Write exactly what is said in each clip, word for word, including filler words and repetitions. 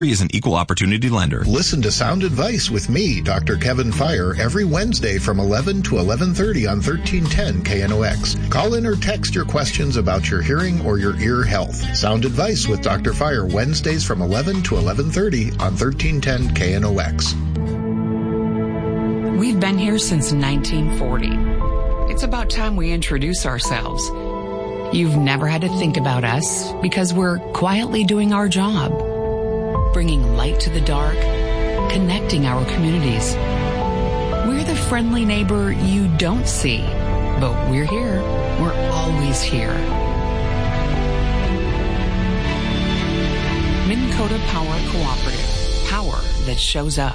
is an equal opportunity lender. Listen to Sound Advice with me, Doctor Kevin Fire, every Wednesday from eleven to eleven thirty on thirteen ten K N O X. Call in or text your questions about your hearing or your ear health. Sound Advice with Doctor Fire, Wednesdays from eleven to eleven thirty on thirteen ten K N O X. We've been here since nineteen forty. It's about time we introduce ourselves. You've never had to think about us because we're quietly doing our job, bringing light to the dark, connecting our communities. We're the friendly neighbor you don't see, but we're here. We're always here. Minn Kota Power Cooperative. Power that shows up.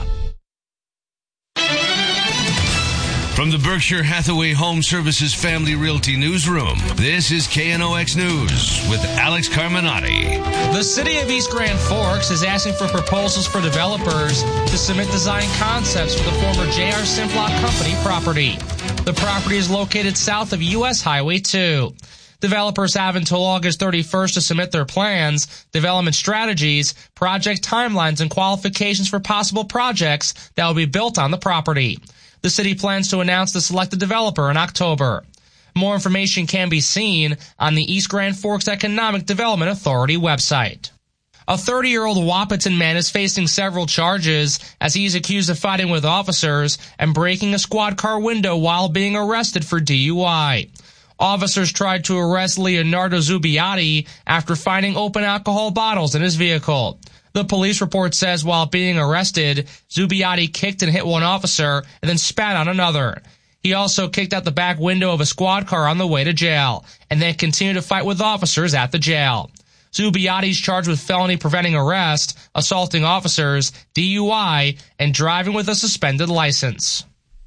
From the Berkshire Hathaway Home Services Family Realty Newsroom, this is K N O X News with Alex Carminati. The city of East Grand Forks is asking for proposals for developers to submit design concepts for the former J R Simplot Company property. The property is located south of U S Highway two. Developers have until August thirty-first to submit their plans, development strategies, project timelines, and qualifications for possible projects that will be built on the property. The city plans to announce the selected developer in October. More information can be seen on the East Grand Forks Economic Development Authority website. A thirty-year-old Wahpeton man is facing several charges as he is accused of fighting with officers and breaking a squad car window while being arrested for D U I. Officers tried to arrest Leonardo Zubiotti after finding open alcohol bottles in his vehicle. The police report says while being arrested, Zubiotti kicked and hit one officer and then spat on another. He also kicked out the back window of a squad car on the way to jail and then continued to fight with officers at the jail. Zubiotti is charged with felony preventing arrest, assaulting officers, D U I, and driving with a suspended license.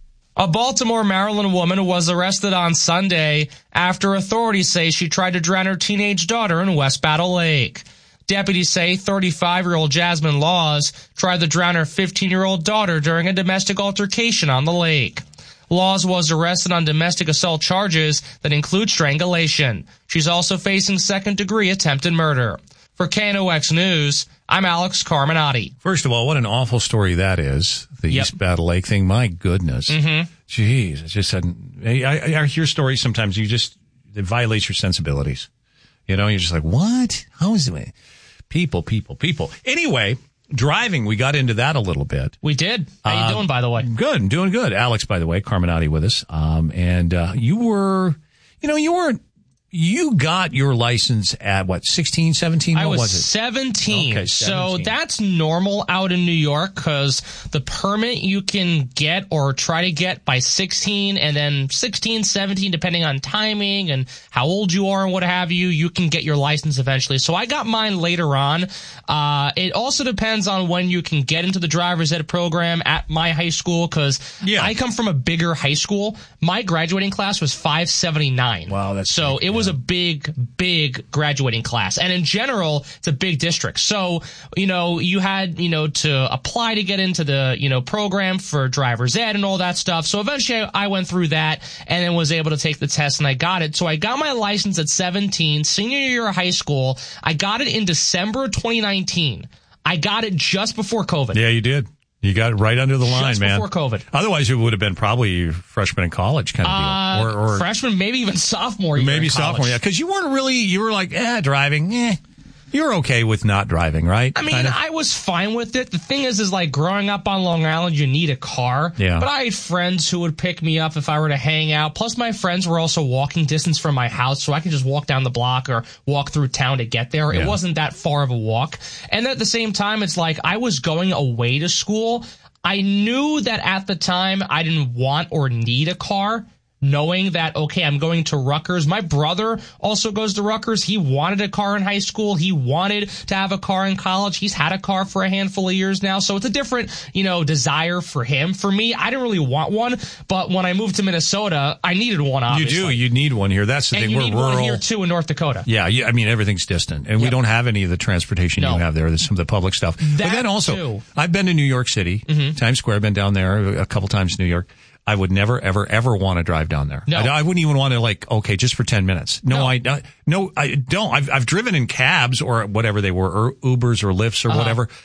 A Baltimore, Maryland woman was arrested on Sunday after authorities say she tried to drown her teenage daughter in West Battle Lake. Deputies say thirty-five-year-old Jasmine Laws tried to drown her fifteen-year-old daughter during a domestic altercation on the lake. Laws was arrested on domestic assault charges that include strangulation. She's also facing second-degree attempted murder. For K N O X News, I'm Alex Carminati. First of all, what an awful story that is, the yep. East Battle Lake thing. My goodness. Mm-hmm. Jeez, it's just sudden. I, I, I hear stories sometimes, you just, it violates your sensibilities. You know, you're just like, what? How is it? People, people, people. Anyway, driving, we got into that a little bit. We did. How you uh, doing, by the way? Good, doing good. Alex, by the way, Carminati with us. Um, and, uh, you were, you know, you weren't, you got your license at what, sixteen, seventeen? What I was, was it? seventeen. Okay, seventeen. So that's normal out in New York because the permit you can get or try to get by sixteen and then sixteen, seventeen, depending on timing and how old you are and what have you, you can get your license eventually. So I got mine later on. Uh, it also depends on when you can get into the driver's ed program at my high school because yeah. I come from a bigger high school. My graduating class was five seventy-nine. Wow, that's so big, it was was a big, big graduating class. And in general, it's a big district. So, you know, you had, you know, to apply to get into the, you know, program for driver's ed and all that stuff. So eventually I went through that and then was able to take the test and I got it. So I got my license at seventeen, senior year of high school. I got it in December twenty nineteen. I got it just before COVID. Yeah, you did. You got it right under the line, Just man. Just before COVID. Otherwise, it would have been probably freshman in college kind of uh, deal. Or, or freshman, maybe even sophomore year Maybe in sophomore, yeah. Because you weren't really, you were like, eh, driving, eh. You were okay with not driving, right? I mean, kind of? I was fine with it. The thing is, is like growing up on Long Island, you need a car. Yeah. But I had friends who would pick me up if I were to hang out. Plus, my friends were also walking distance from my house, so I could just walk down the block or walk through town to get there. Yeah. It wasn't that far of a walk. And at the same time, it's like I was going away to school. I knew that at the time I didn't want or need a car, knowing that, okay, I'm going to Rutgers. My brother also goes to Rutgers. He wanted a car in high school. He wanted to have a car in college. He's had a car for a handful of years now. So it's a different, you know, desire for him. For me, I didn't really want one. But when I moved to Minnesota, I needed one, obviously. You do. You need one here. That's the and thing. You We're need rural. one here, too, in North Dakota. Yeah. You, I mean, everything's distant. And yep. we don't have any of the transportation no. you have there. There's some of the public stuff. That but then also, too. I've been to New York City, mm-hmm. Times Square. I've been down there a couple times in New York. I would never, ever, ever want to drive down there. No. I, I wouldn't even want to, like, okay, just for ten minutes. No, no. I, I, no, I don't. I've, I've driven in cabs or whatever they were, or Ubers or Lyfts or uh-huh. whatever.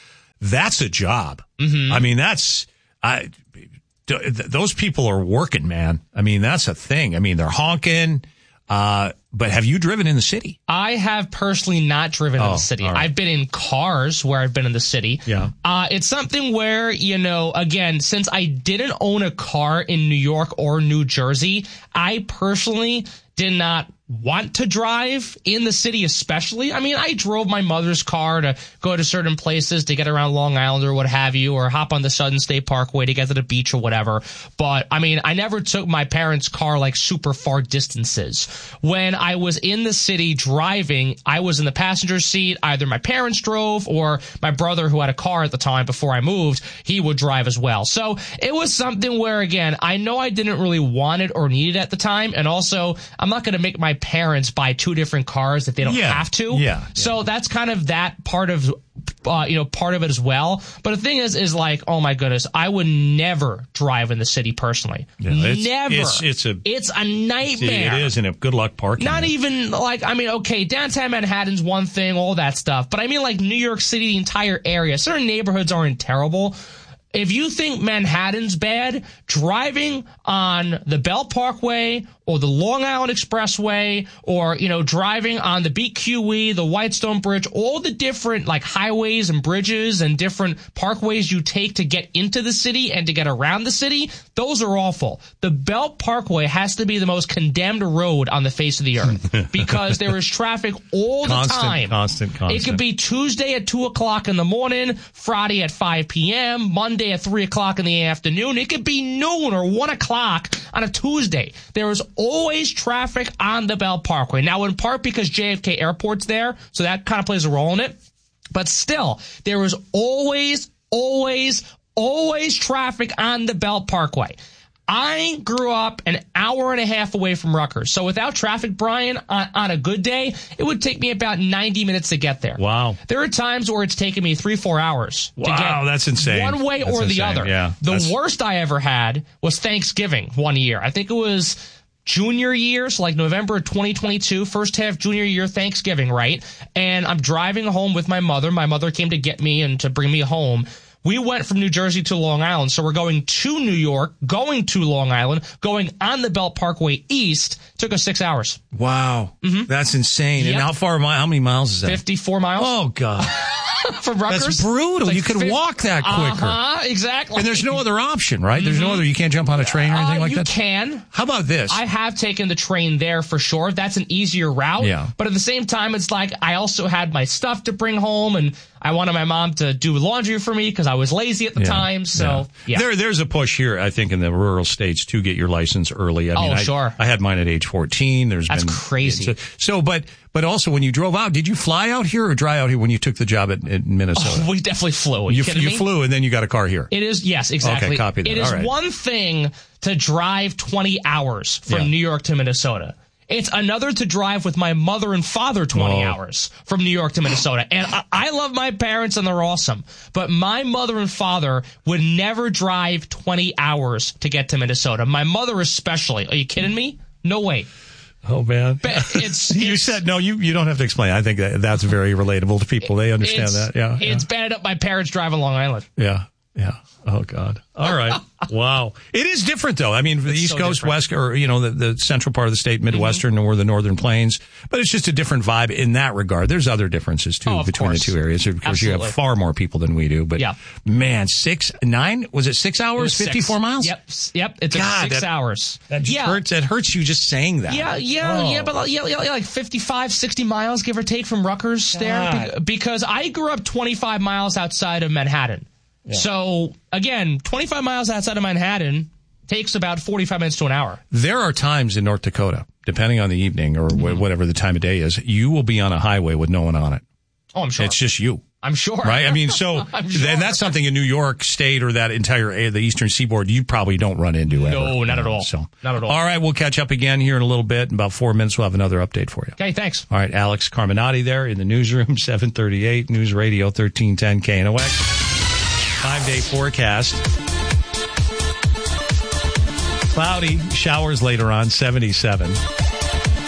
that's a job. Mm-hmm. I mean, that's, I, th- those people are working, man. I mean, that's a thing. I mean, they're honking. Uh, but have you driven in the city? I have personally not driven oh, in the city. Right. I've been in cars where I've been in the city. Yeah. Uh, it's something where, you know, again, since I didn't own a car in New York or New Jersey, I personally did not want to drive in the city, especially. I mean, I drove my mother's car to go to certain places to get around Long Island or what have you, or hop on the Southern State Parkway to get to the beach or whatever. But I mean, I never took my parents' car like super far distances. When I was in the city driving, I was in the passenger seat. Either my parents drove or my brother, who had a car at the time before I moved, he would drive as well. So it was something where, again, I know I didn't really want it or need it at the time. And also, I'm not going to make my parents buy two different cars if they don't yeah. have to. Yeah. So yeah. that's kind of that part of, uh, you know, part of it as well. But the thing is, is like, oh my goodness, I would never drive in the city personally. Yeah, it's, never. It's, it's a, it's a nightmare. It is, and good luck parking. Not it. even like, I mean, okay, downtown Manhattan's one thing, all that stuff. But I mean, like New York City, the entire area, certain neighborhoods aren't terrible. If you think Manhattan's bad, driving on the Belt Parkway or the Long Island Expressway, or, you know, driving on the B Q E, the Whitestone Bridge, all the different like highways and bridges and different parkways you take to get into the city and to get around the city, those are awful. The Belt Parkway has to be the most condemned road on the face of the earth because there is traffic all constant, the time. Constant, constant. It could be Tuesday at two o'clock in the morning, Friday at five p.m., Monday at three o'clock in the afternoon. It could be noon or one o'clock on a Tuesday. There is always traffic on the Belt Parkway. Now, in part because J F K Airport's there, so that kind of plays a role in it. But still, there is always, always, always traffic on the Belt Parkway. I grew up an hour and a half away from Rutgers. So without traffic, Brian, on, on a good day, it would take me about ninety minutes to get there. Wow. There are times where it's taken me three, four hours wow, to get that's insane. one way that's or the insane. other. Yeah, the that's... worst I ever had was Thanksgiving one year. I think it was junior year, so like November of twenty twenty-two, first half junior year Thanksgiving, right? And I'm driving home with my mother. My mother came to get me and to bring me home. We went from New Jersey to Long Island, so we're going to New York, going to Long Island, going on the Belt Parkway east. Took us six hours. Wow. Mm-hmm. That's insane. Yep. And how far am I? How many miles is that? fifty-four miles. Oh, God. From Rutgers. That's brutal. Like you could fifty walk that quicker. Uh-huh, exactly. And there's no other option, right? Mm-hmm. There's no other, you can't jump on a train or anything uh, like you that? You can. How about this? I have taken the train there for sure. That's an easier route. Yeah. But at the same time, it's like I also had my stuff to bring home, and I wanted my mom to do laundry for me because I was lazy at the yeah. time. So, yeah. yeah. There, there's a push here, I think, in the rural states to get your license early. I mean, oh, I, sure. I had mine at age fourteen. There's That's been, crazy. So, so, but, but also when you drove out, did you fly out here or drive out here when you took the job at, at Minnesota? Oh, we definitely flew. Are you, you, kidding you me? flew and then you got a car here. It is, yes, exactly. Okay, copy that. It is All right. one thing to drive twenty hours from yeah. New York to Minnesota. It's another to drive with my mother and father twenty Whoa. hours from New York to Minnesota. And I, I love my parents and they're awesome. But my mother and father would never drive twenty hours to get to Minnesota. My mother especially. Are you kidding me? No way. Oh, man. It's, you it's, said, no, you, you don't have to explain. I think that that's very relatable to people. They understand that. Yeah. It's yeah. bad up my parents driving Long Island. Yeah. Yeah. Oh, God. All right. Wow. It is different, though. I mean, the it's East so Coast, different. West, or, you know, the, the central part of the state, Midwestern, mm-hmm. or the Northern Plains. But it's just a different vibe in that regard. There's other differences, too, oh, between course. the two areas. Of course, Absolutely. you have far more people than we do. But, yeah. man, six, nine, was it six hours, fifty-four six. miles? Yep. Yep. It's God, six that, hours. That just yeah. hurts. It hurts you just saying that. Yeah, yeah, oh. yeah, but yeah, yeah, like fifty-five, sixty miles, give or take, from Rutgers God. there. Because I grew up twenty-five miles outside of Manhattan. Yeah. So, again, twenty-five miles outside of Manhattan takes about forty-five minutes to an hour. There are times in North Dakota, depending on the evening or mm-hmm. whatever the time of day is, you will be on a highway with no one on it. Oh, I'm sure. It's just you. I'm sure. Right? I mean, so, sure. and that's something in New York State or that entire, the Eastern Seaboard, you probably don't run into ever. No, not at all. So, not at all. All right, we'll catch up again here in a little bit. In about four minutes, we'll have another update for you. Okay, thanks. All right, Alex Carminati there in the newsroom, seven thirty-eight, News Radio thirteen ten K N O X. Five-day forecast. Cloudy, showers later on, seventy-seven.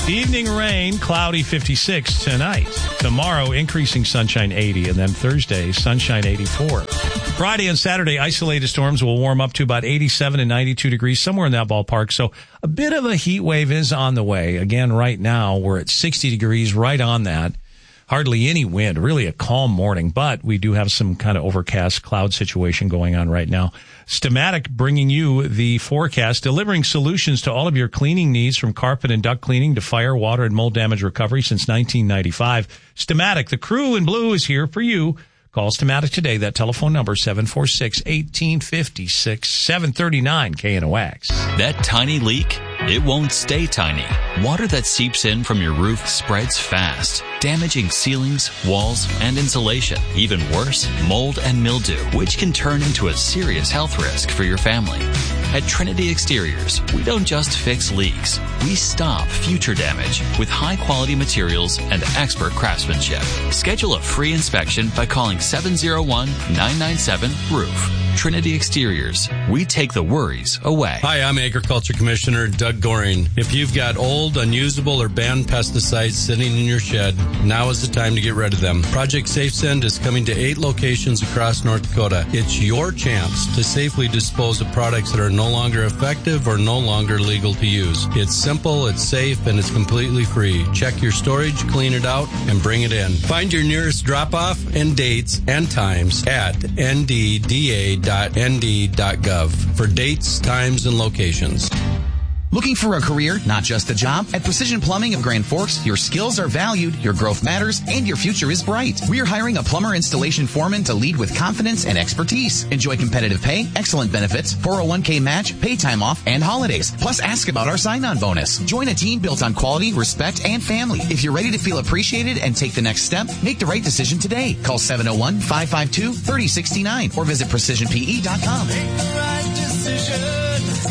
Evening rain, cloudy fifty-six tonight. Tomorrow, increasing sunshine eighty, and then Thursday, sunshine eighty-four. Friday and Saturday, isolated storms will warm up to about eighty-seven and ninety-two degrees, somewhere in that ballpark. So a bit of a heat wave is on the way. Again, right now, we're at sixty degrees, right on that. Hardly any wind, really a calm morning, but we do have some kind of overcast cloud situation going on right now. Stamatic bringing you the forecast, delivering solutions to all of your cleaning needs, from carpet and duct cleaning to fire, water, and mold damage recovery since nineteen ninety-five. Stamatic, the crew in blue, is here for you. Call Stamatic today. That telephone number, seven four six, one eight five six, seven three nine K N O X. That tiny leak, it won't stay tiny. Water that seeps in from your roof spreads fast, damaging ceilings, walls, and insulation. Even worse, mold and mildew, which can turn into a serious health risk for your family. At Trinity Exteriors, we don't just fix leaks. We stop future damage with high-quality materials and expert craftsmanship. Schedule a free inspection by calling seven oh one, nine nine seven, roof. Trinity Exteriors. We take the worries away. Hi, I'm Agriculture Commissioner Doug Goring. If you've got old, unusable, or banned pesticides sitting in your shed, now is the time to get rid of them. Project SafeSend is coming to eight locations across North Dakota. It's your chance to safely dispose of products that are no longer effective or no longer legal to use. It's simple, it's safe, and it's completely free. Check your storage, clean it out, and bring it in. Find your nearest drop-off and dates and times at N D D A dot N D dot gov for dates, times, and locations. Looking for a career, not just a job? At Precision Plumbing of Grand Forks, your skills are valued, your growth matters, and your future is bright. We are hiring a plumber installation foreman to lead with confidence and expertise. Enjoy competitive pay, excellent benefits, four oh one k match, pay time off, and holidays. Plus, ask about our sign-on bonus. Join a team built on quality, respect, and family. If you're ready to feel appreciated and take the next step, make the right decision today. Call seven oh one, five five two, three oh six nine or visit precision p e dot com. Make the right decision.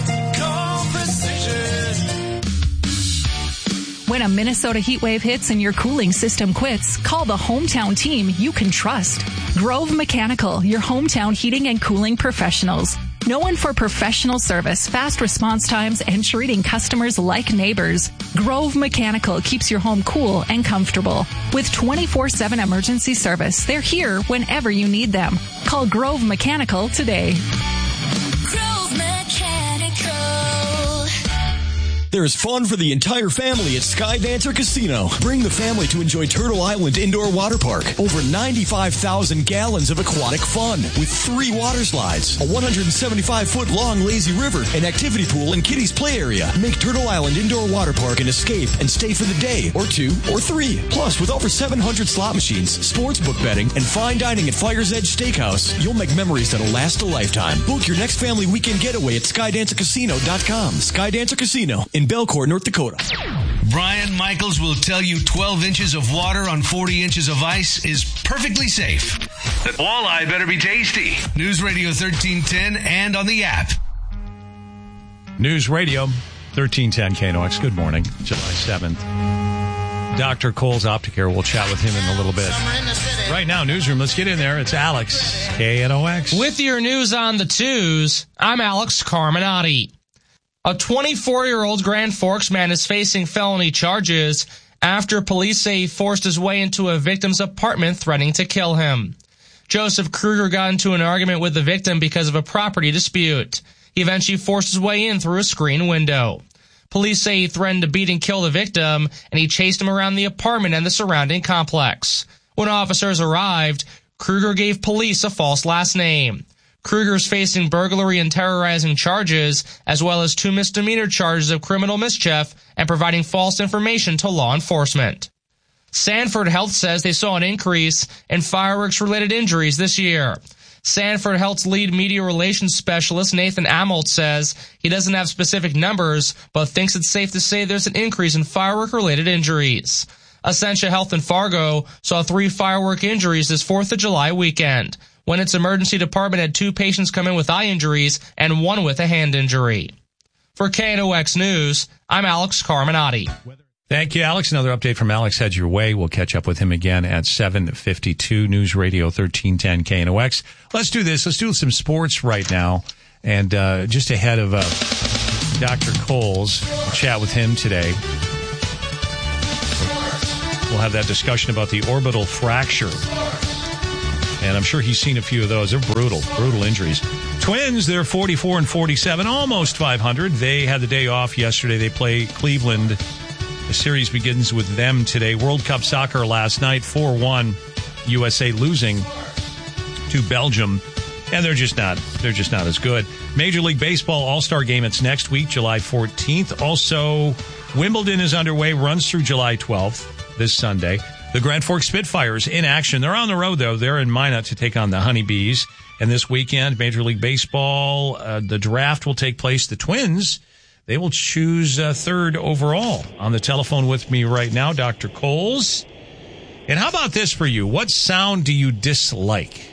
When a Minnesota heat wave hits and your cooling system quits, call the hometown team you can trust. Grove Mechanical, your hometown heating and cooling professionals. Known for professional service, fast response times, and treating customers like neighbors, Grove Mechanical keeps your home cool and comfortable. With twenty-four seven emergency service, they're here whenever you need them. Call Grove Mechanical today. Grove Mechanical. There is fun for the entire family at Skydancer Casino. Bring the family to enjoy Turtle Island Indoor Water Park. Over ninety-five thousand gallons of aquatic fun with three water slides, a one hundred seventy-five foot long lazy river, an activity pool, and kiddies play area. Make Turtle Island Indoor Water Park an escape and stay for the day or two or three. Plus, with over seven hundred slot machines, sports book betting, and fine dining at Fire's Edge Steakhouse, you'll make memories that'll last a lifetime. Book your next family weekend getaway at skydancer casino dot com. Skydancer Casino in Belcourt, North Dakota. Brian Michaels will tell you twelve inches of water on forty inches of ice is perfectly safe. That walleye better be tasty. News Radio thirteen ten and on the app. News Radio thirteen ten K N O X. Good morning, July seventh. Doctor Cole's Opticare. We'll chat with him in a little bit. Right now, newsroom. Let's get in there. It's Alex, K N O X. With your news on the twos, I'm Alex Carminati. A twenty-four-year-old Grand Forks man is facing felony charges after police say he forced his way into a victim's apartment threatening to kill him. Joseph Kruger got into an argument with the victim because of a property dispute. He eventually forced his way in through a screen window. Police say he threatened to beat and kill the victim, and he chased him around the apartment and the surrounding complex. When officers arrived, Kruger gave police a false last name. Kruger's facing burglary and terrorizing charges, as well as two misdemeanor charges of criminal mischief and providing false information to law enforcement. Sanford Health says they saw an increase in fireworks-related injuries this year. Sanford Health's lead media relations specialist, Nathan Amolt, says he doesn't have specific numbers, but thinks it's safe to say there's an increase in firework-related injuries. Essentia Health in Fargo saw three firework injuries this fourth of July weekend, when its emergency department had two patients come in with eye injuries and one with a hand injury. For K N O X News, I'm Alex Carminati. Thank you, Alex. Another update from Alex heads your way. We'll catch up with him again at seven fifty-two, News Radio thirteen ten K N O X. Let's do this. Let's do some sports right now. And uh, just ahead of uh, Doctor Cole's, we'll chat with him today. have that discussion about the orbital fracture. And I'm sure he's seen a few of those. They're brutal, brutal injuries. Twins, they're forty-four and forty-seven, almost five hundred. They had the day off yesterday. They play Cleveland. The series begins with them today. World Cup soccer last night, four one. U S A losing to Belgium. And they're just not, they're just not as good. Major League Baseball All-Star Game, it's next week, July fourteenth. Also, Wimbledon is underway, runs through July twelfth, this Sunday. The Grand Forks Spitfires in action. They're on the road, though. They're in Minot to take on the Honeybees. And this weekend, Major League Baseball, uh, the draft will take place. The Twins, they will choose uh, third overall. On the telephone with me right now, Doctor Coles. And how about this for you? What sound do you dislike?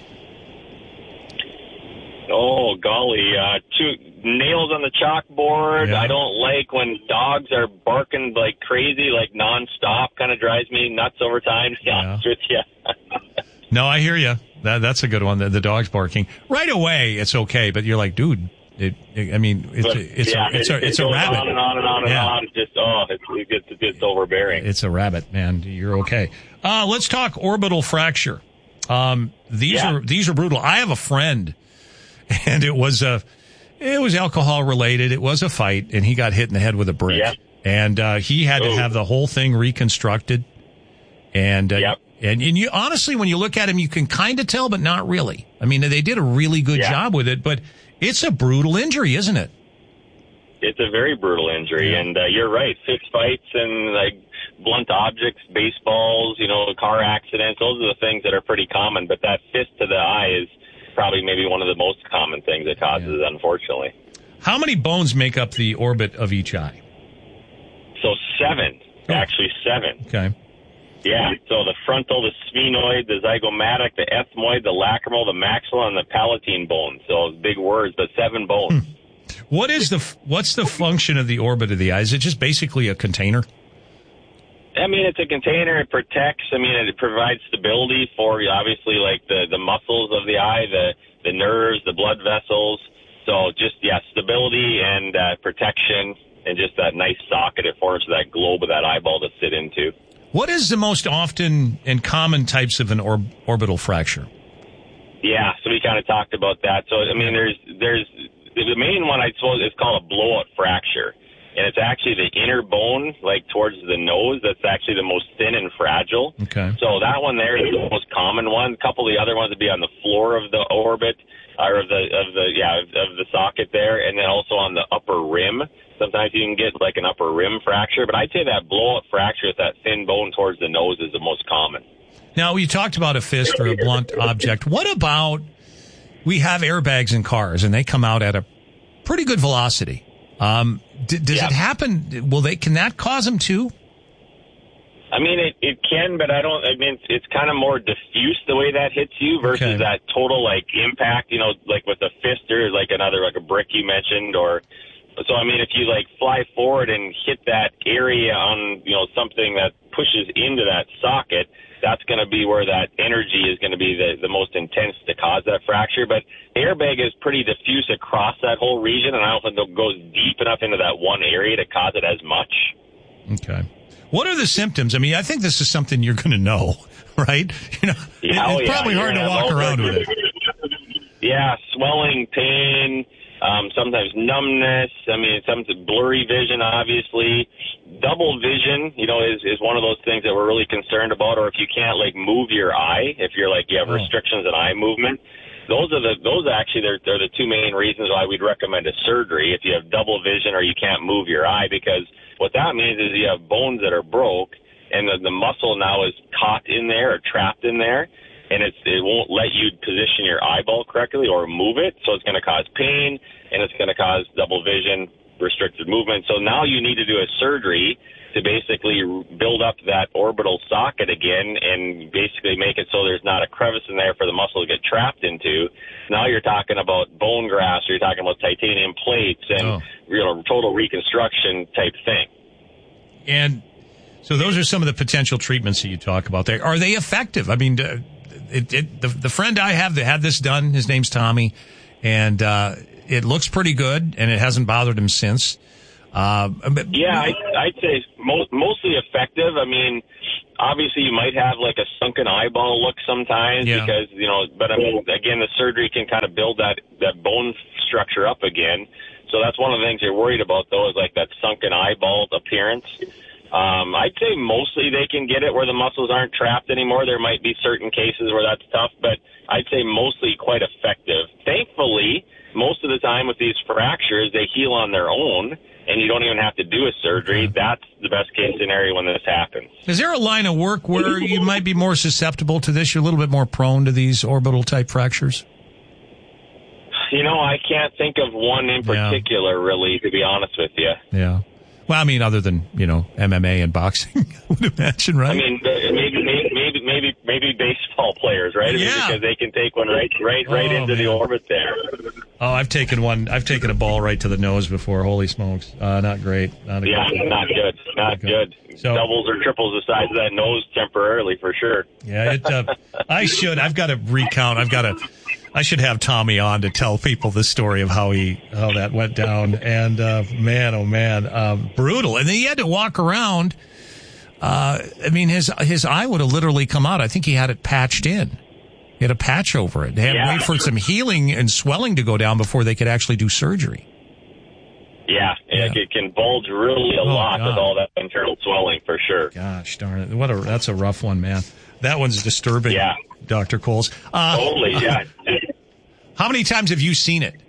Oh, golly. Uh, two nails on the chalkboard. Yeah. I don't like when dogs are barking like crazy, like nonstop. Kind of drives me nuts over time, to be honest with you. No, I hear you. That, that's a good one. The, the dog's barking. Right away, it's okay, but you're like, dude, it, it, I mean, it's, But, it's, yeah, a, it's, it, a, it's it a goes rabbit. on and on and on and Yeah. on. Just, oh, it's, it gets, it gets overbearing. It's a rabbit, man. You're okay. Uh, let's talk orbital fracture. Um, these Yeah. are, these are brutal. I have a friend, and it was a, it was alcohol related. It was a fight, and he got hit in the head with a brick. Yeah. And, uh, he had to Ooh. have the whole thing reconstructed. And, uh, Yep. and, and you, honestly, when you look at him, you can kind of tell, but not really. I mean, they did a really good Yeah. job with it, but it's a brutal injury, isn't it? It's a very brutal injury, Yeah. and uh, you're right. Fist fights and like blunt objects, baseballs, you know, car accidents. Those are the things that are pretty common. But that fist to the eye is probably maybe one of the most common things it causes, yeah. unfortunately. How many bones make up the orbit of each eye? So seven, oh. actually seven. Okay. Yeah, so the frontal, the sphenoid, the zygomatic, the ethmoid, the lacrimal, the maxilla, and the palatine bone. So big words, but seven bones. Hmm. What is the what's the function of the orbit of the eye? Is it just basically a container? I mean, it's a container. It protects. I mean, it provides stability for obviously like the, the muscles of the eye, the the nerves, the blood vessels. So just yeah, stability and uh, protection, and just that nice socket it forms that globe of that eyeball to sit into. What is the most often and common types of an orb- orbital fracture? Yeah, so we kind of talked about that. So I mean, there's there's the main one I suppose is called a blowout fracture, and it's actually the inner bone, like towards the nose, that's actually the most thin and fragile. Okay. So that one there is the most common one. A couple of the other ones would be on the floor of the orbit, or of the of the yeah of, of the socket there, and then also on the upper rim. Sometimes you can get like an upper rim fracture, but I'd say that blowout fracture with that thin bone towards the nose is the most common. Now, you talked about a fist or a blunt object. What about, we have airbags in cars, and they come out at a pretty good velocity. Um, d- does yeah. it happen? Will they? Can that cause them too? I mean, it, it can, but I don't, I mean, it's, it's kind of more diffuse the way that hits you versus Okay. that total, like, impact, you know, like with a fist or like another, like a brick you mentioned, or, so, I mean, if you, like, fly forward and hit that area on, you know, something that pushes into that socket, that's going to be where that energy is going to be the, the most intense to cause that fracture. But airbag is pretty diffuse across that whole region, and I don't think it goes deep enough into that one area to cause it as much. Okay. What are the symptoms? I mean, I think this is something you're going to know, right? You know, Yeah, it, oh, it's yeah, probably hard yeah, to walk well, around with it. Yeah, swelling, pain, um, sometimes numbness. I mean, sometimes blurry vision, obviously. Double vision, you know, is, is one of those things that we're really concerned about. Or if you can't, like, move your eye, if you're, like, you have Oh. restrictions in eye movement. Those are the, those actually, they're, they're the two main reasons why we'd recommend a surgery if you have double vision or you can't move your eye, because what that means is you have bones that are broke and the, the muscle now is caught in there or trapped in there, and it's, it won't let you position your eyeball correctly or move it, so it's going to cause pain, and it's going to cause double vision, restricted movement. So now you need to do a surgery to basically build up that orbital socket again and basically make it so there's not a crevice in there for the muscle to get trapped into. Now you're talking about bone grafts, or you're talking about titanium plates and Oh. you know, total reconstruction type thing. And so those are some of the potential treatments that you talk about there. Are they effective? I mean, uh, it, it, the, the friend I have that had this done, his name's Tommy, and uh, it looks pretty good, and it hasn't bothered him since. Uh, but, Yeah, I, I'd say most, mostly effective. I mean, obviously you might have like a sunken eyeball look sometimes yeah. because, you know, but I mean, again, the surgery can kind of build that, that bone structure up again. So that's one of the things you're worried about, though, is like that sunken eyeball appearance. Um, I'd say mostly they can get it where the muscles aren't trapped anymore. There might be certain cases where that's tough, but I'd say mostly quite effective. Thankfully, most of the time with these fractures, they heal on their own, and you don't even have to do a surgery. Okay. That's the best case scenario when this happens. Is there a line of work where you might be more susceptible to this? You're a little bit more prone to these orbital-type fractures? You know, I can't think of one in particular, yeah. really, to be honest with you. Yeah. Well, I mean, other than, you know, M M A and boxing, I would imagine, right? I mean, maybe, maybe, maybe, maybe, maybe baseball players, right? I mean, yeah. because they can take one right, right, right oh, into man. the orbit there. Oh, I've taken one. I've taken a ball right to the nose before. Holy smokes! Uh, not great. Not a yeah, good not good. Not good. good. So, doubles or triples the size of that nose temporarily, for sure. Yeah, it. Uh, I should. I've got to recount. I've got to. I should have Tommy on to tell people the story of how he how that went down. And uh, man, oh man, uh, brutal. And then he had to walk around. Uh, I mean, his his eye would have literally come out. I think he had it patched in. He had a patch over it. They had yeah. to wait for some healing and swelling to go down before they could actually do surgery. Yeah, yeah. It can bulge really a oh, lot God. with all that internal swelling, for sure. Gosh darn it. What a, that's a rough one, man. That one's disturbing, yeah. Doctor Coles. Uh, totally, yeah. How many times have you seen it?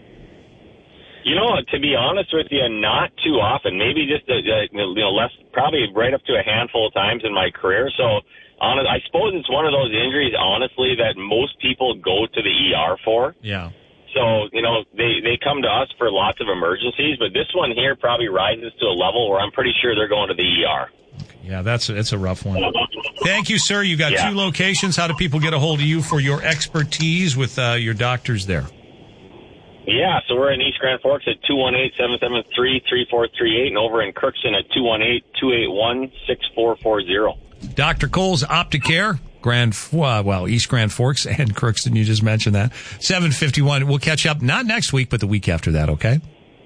You know, to be honest with you, not too often. Maybe just, a, a, you know, less, probably right up to a handful of times in my career. So, honest, I suppose it's one of those injuries, honestly, that most people go to the E R for. Yeah. So, you know, they, they come to us for lots of emergencies, but this one here probably rises to a level where I'm pretty sure they're going to the E R. Yeah, that's a, it's a rough one. Thank you, sir. You got yeah. two locations. How do people get a hold of you for your expertise with uh, your doctors there? Yeah, so we're in East Grand Forks at two one eight, seven seven three, three four three eight and over in Crookston at two one eight, two eight one, six four four zero. Doctor Coles, Opticare, Grand, uh, well, East Grand Forks and Crookston, you just mentioned that. seven fifty-one. We'll catch up, not next week, but the week after that, okay?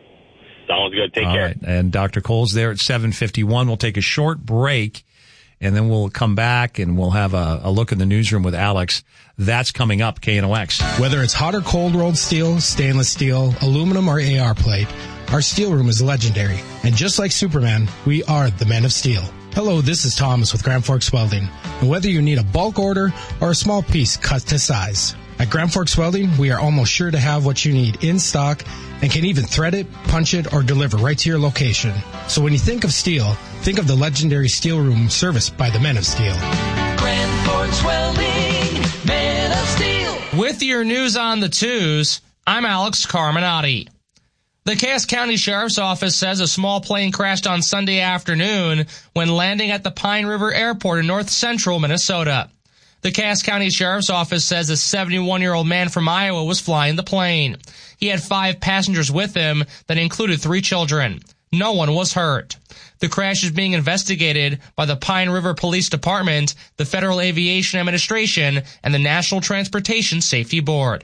Sounds good. Take All care. Right. And Doctor Coles there at seven fifty-one. We'll take a short break, and then we'll come back, and we'll have a, a look in the newsroom with Alex. That's coming up, K N O X. Whether it's hot or cold rolled steel, stainless steel, aluminum, or A R plate, our steel room is legendary. And just like Superman, we are the Men of Steel. Hello, this is Thomas with Grand Forks Welding. And whether you need a bulk order or a small piece cut to size, at Grand Forks Welding, we are almost sure to have what you need in stock and can even thread it, punch it, or deliver right to your location. So when you think of steel, think of the legendary steel room serviced by the Men of Steel. Grand Forks Welding, Men of Steel. With your news on the twos, I'm Alex Carminati. The Cass County Sheriff's Office says a small plane crashed on Sunday afternoon when landing at the Pine River Airport in north central Minnesota. The Cass County Sheriff's Office says a seventy-one-year-old man from Iowa was flying the plane. He had five passengers with him that included three children. No one was hurt. The crash is being investigated by the Pine River Police Department, the Federal Aviation Administration, and the National Transportation Safety Board.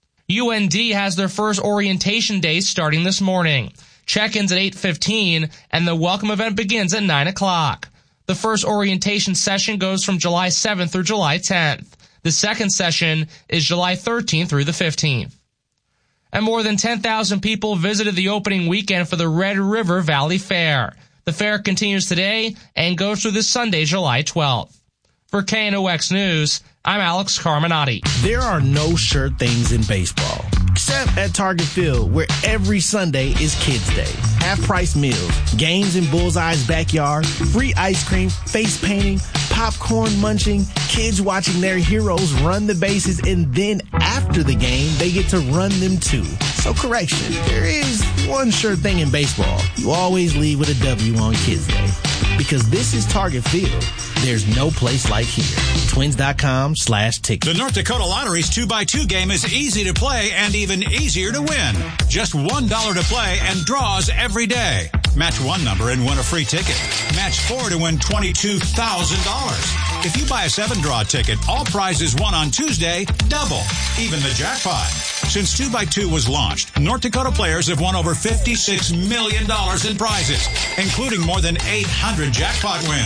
U N D has their first orientation day starting this morning. Check-ins at eight fifteen, and the welcome event begins at nine o'clock. The first orientation session goes from July seventh through July tenth. The second session is July thirteenth through the fifteenth. And more than ten thousand people visited the opening weekend for the Red River Valley Fair. The fair continues today and goes through this Sunday, July twelfth. For K N O X News, I'm Alex Carminati. There are no sure things in baseball, except at Target Field, where every Sunday is Kids Day. Half-price meals, games in Bullseye's backyard, free ice cream, face painting, popcorn munching, kids watching their heroes run the bases, and then after the game, they get to run them too. So correction, there is one sure thing in baseball. You always leave with a W on Kids Day. Because this is Target Field. There's no place like here. Twins.com slash tickets. The North Dakota Lottery's two by two game is easy to play and even easier to win. Just one dollar to play and draws every day. Match one number and win a free ticket. Match four to win twenty-two thousand dollars. If you buy a seven-draw ticket, all prizes won on Tuesday double, even the jackpot. Since two by two was launched, North Dakota players have won over fifty-six million dollars in prizes, including more than eight hundred jackpot wins.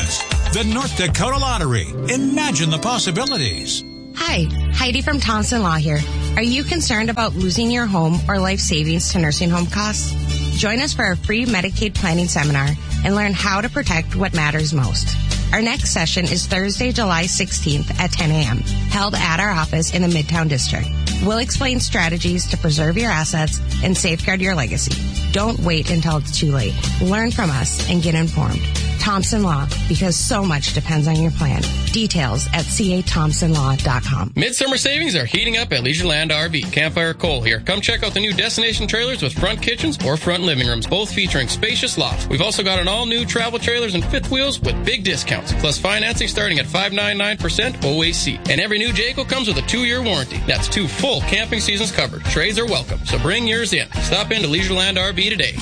The North Dakota Lottery. Imagine the possibilities. Hi, Heidi from Thompson Law here. Are you concerned about losing your home or life savings to nursing home costs? Join us for our free Medicaid planning seminar and learn how to protect what matters most. Our next session is Thursday, July sixteenth at ten a.m., held at our office in the Midtown District. We'll explain strategies to preserve your assets and safeguard your legacy. Don't wait until it's too late. Learn from us and get informed. Thompson Law, because so much depends on your plan. Details at c a thompson law dot com. Midsummer savings are heating up at Leisureland R V. Campfire Cole here. Come check out the new destination trailers with front kitchens or front living rooms, both featuring spacious lofts. We've also got an all-new travel trailers and fifth wheels with big discounts, plus financing starting at five point nine nine percent O A C. And every new Jayco comes with a two-year warranty. That's two full camping seasons covered. Trades are welcome, so bring yours in. Stop into Leisureland R V today.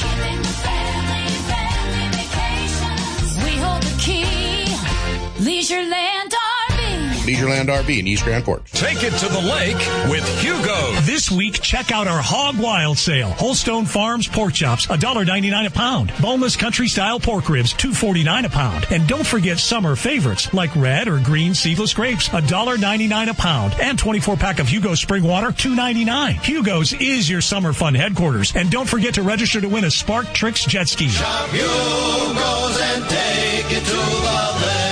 Leisureland R V. Leisureland R V in East Grand Forks. Take it to the lake with Hugo. This week, check out our Hog Wild sale. Holstone Farms pork chops, one dollar ninety-nine a pound. Boneless country-style pork ribs, two dollars and forty-nine cents a pound. And don't forget summer favorites like red or green seedless grapes, one dollar ninety-nine a pound. And twenty-four pack of Hugo Spring Water, two dollars and ninety-nine cents. Hugo's is your summer fun headquarters. And don't forget to register to win a Spark Tricks jet ski. Shop Hugo's and take it to the lake.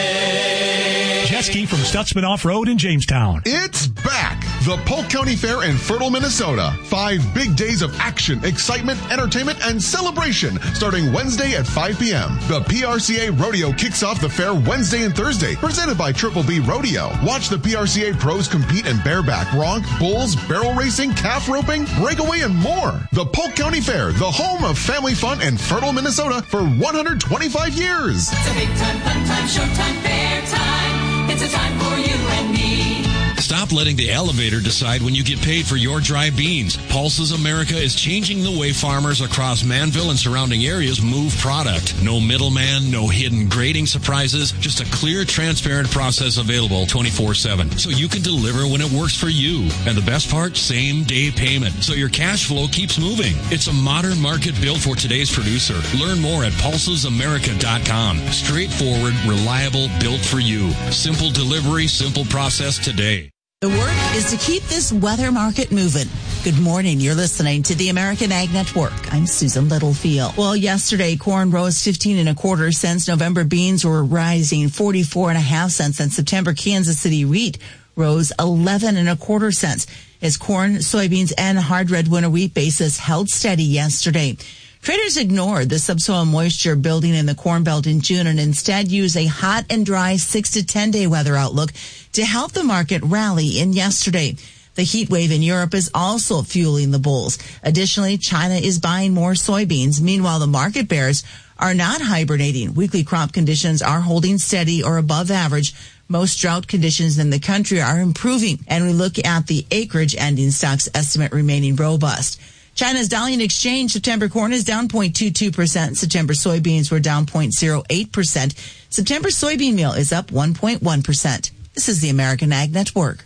Jet ski from Stutzman Off-Road in Jamestown. It's back! The Polk County Fair in Fertile, Minnesota. Five big days of action, excitement, entertainment, and celebration starting Wednesday at five p.m. The P R C A Rodeo kicks off the fair Wednesday and Thursday, presented by Triple B Rodeo. Watch the P R C A pros compete in bareback, bronc, bulls, barrel racing, calf roping, breakaway, and more. The Polk County Fair, the home of family fun in Fertile, Minnesota for one hundred twenty-five years. It's a big time, fun time, showtime, fair time. It's a time for you and me. Stop letting the elevator decide when you get paid for your dry beans. Pulses America is changing the way farmers across Manville and surrounding areas move product. No middleman, no hidden grading surprises, just a clear, transparent process available twenty-four seven. So you can deliver when it works for you. And the best part, same day payment. So your cash flow keeps moving. It's a modern market built for today's producer. Learn more at pulses america dot com. Straightforward, reliable, built for you. Simple delivery, simple process today. The work is to keep this weather market moving. Good morning. You're listening to the American Ag Network. I'm Susan Littlefield. Well, yesterday, corn rose fifteen and a quarter cents. November beans were rising forty-four and a half cents. And September Kansas City wheat rose eleven and a quarter cents as corn, soybeans, and hard red winter wheat basis held steady yesterday. Traders ignored the subsoil moisture building in the Corn Belt in June and instead used a hot and dry six to ten day weather outlook to help the market rally in yesterday. The heat wave in Europe is also fueling the bulls. Additionally, China is buying more soybeans. Meanwhile, the market bears are not hibernating. Weekly crop conditions are holding steady or above average. Most drought conditions in the country are improving. And we look at the acreage ending stocks estimate remaining robust. China's Dalian Exchange September corn is down zero point two two percent. September soybeans were down zero point zero eight percent. September soybean meal is up one point one percent. This is the American Ag Network.